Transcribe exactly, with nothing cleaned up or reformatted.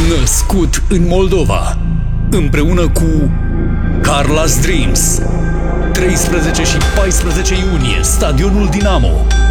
Născut în Moldova, împreună cu Carla's Dreams. treisprezece și paisprezece iunie, Stadionul Dinamo.